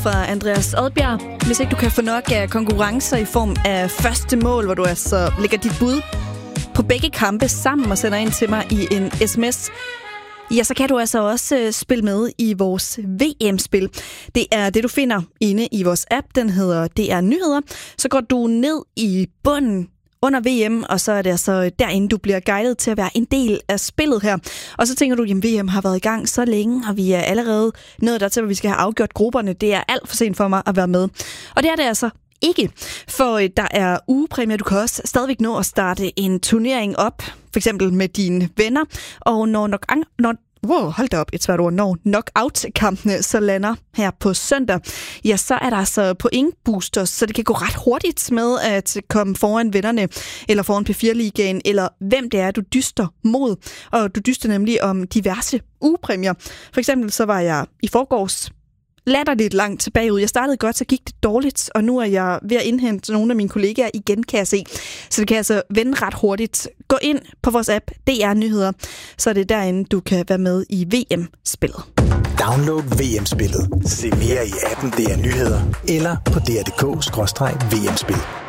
Fra Andreas Odbjerg. Hvis ikke du kan få nok af konkurrencer i form af første mål, hvor du altså lægger dit bud på begge kampe sammen og sender ind til mig i en sms, ja, så kan du altså også spille med i vores VM-spil. Det er det, du finder inde i vores app. Den hedder DR Nyheder. Så går du ned i bunden under VM, og så er det altså derinde, du bliver guidet til at være en del af spillet her. Og så tænker du, at VM har været i gang så længe, og vi er allerede nået dertil, hvor vi skal have afgjort grupperne. Det er alt for sent for mig at være med. Og det er det altså ikke, for der er ugepræmier. Du kan også stadigvæk nå at starte en turnering op, for eksempel med dine venner, og når knockout-kampene så lander her på søndag, ja, så er der altså point-boosters, så det kan gå ret hurtigt med at komme foran vennerne, eller foran P4-ligaen, eller hvem det er, du dyster mod. Og du dyster nemlig om diverse ugepræmier. For eksempel så var jeg i forgårs latterligt langt tilbage ud. Jeg startede godt, så gik det dårligt, og nu er jeg ved at indhente nogle af mine kollegaer igen, kan jeg se. Så det kan altså vende ret hurtigt. Gå ind på vores app, DR Nyheder, så er det derinde, du kan være med i VM-spillet. Download VM-spillet. Se mere i appen DR Nyheder, eller på dr.dk/VM-spil.